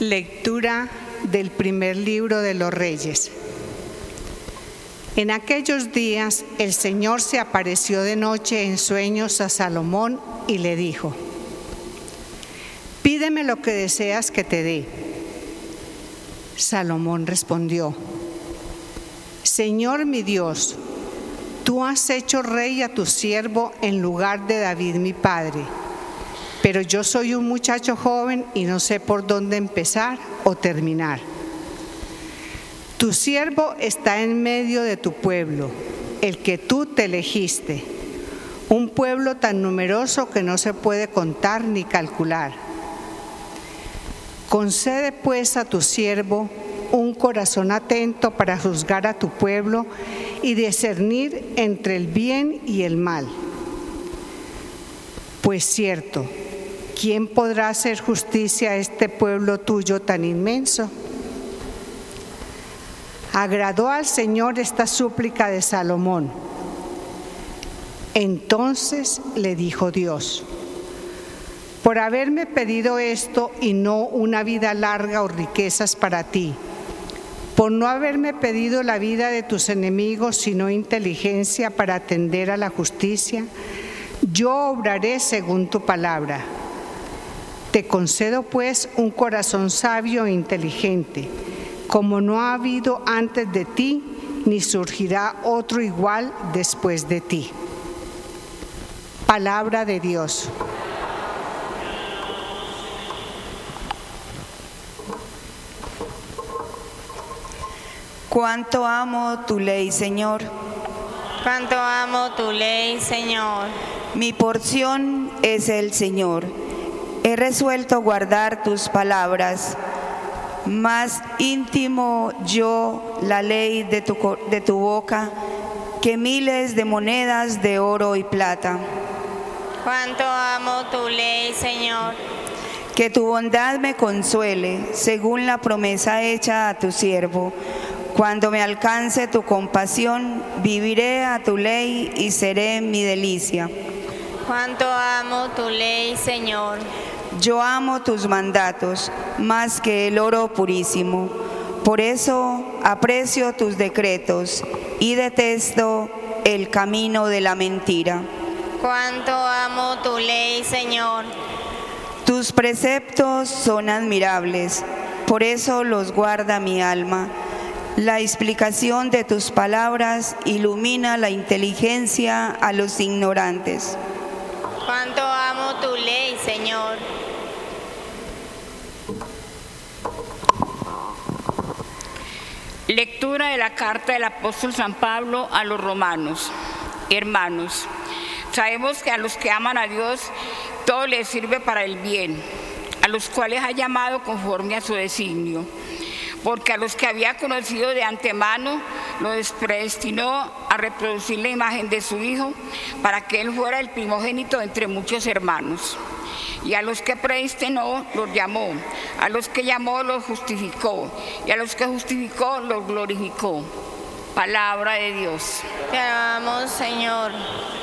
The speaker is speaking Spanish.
Lectura del primer libro de los Reyes. En aquellos días el Señor se apareció de noche en sueños a Salomón y le dijo: «Pídeme lo que deseas que te dé». Salomón respondió: «Señor mi Dios, tú has hecho rey a tu siervo en lugar de David mi padre, pero yo soy un muchacho joven y no sé por dónde empezar o terminar. Tu siervo está en medio de tu pueblo, el que tú te elegiste, un pueblo tan numeroso que no se puede contar ni calcular. Concede pues a tu siervo un corazón atento para juzgar a tu pueblo y discernir entre el bien y el mal. Pues cierto, ¿quién podrá hacer justicia a este pueblo tuyo tan inmenso?». Agradó al Señor esta súplica de Salomón. Entonces le dijo Dios: «Por haberme pedido esto y no una vida larga o riquezas para ti, por no haberme pedido la vida de tus enemigos, sino inteligencia para atender a la justicia, yo obraré según tu palabra. Te concedo pues un corazón sabio e inteligente, como no ha habido antes de ti, ni surgirá otro igual después de ti». Palabra de Dios. Cuánto amo tu ley, Señor. Cuánto amo tu ley, Señor. Mi porción es el Señor. He resuelto guardar tus palabras. Más íntimo yo la ley de tu boca que miles de monedas de oro y plata. Cuánto amo tu ley, Señor. Que tu bondad me consuele, según la promesa hecha a tu siervo. Cuando me alcance tu compasión, viviré a tu ley y seré mi delicia. Cuánto amo tu ley, Señor. Yo amo tus mandatos más que el oro purísimo. Por eso aprecio tus decretos y detesto el camino de la mentira. Cuánto amo tu ley, Señor. Tus preceptos son admirables, por eso los guarda mi alma. La explicación de tus palabras ilumina la inteligencia a los ignorantes. Cuánto amo tu ley, Señor. Lectura de la carta del apóstol San Pablo a los romanos. Hermanos, sabemos que a los que aman a Dios todo les sirve para el bien, a los cuales ha llamado conforme a su designio. Porque a los que había conocido de antemano los predestinó a reproducir la imagen de su Hijo, para que Él fuera el primogénito entre muchos hermanos. Y a los que predestinó los llamó, a los que llamó los justificó, y a los que justificó los glorificó. Palabra de Dios. Te amamos, Señor.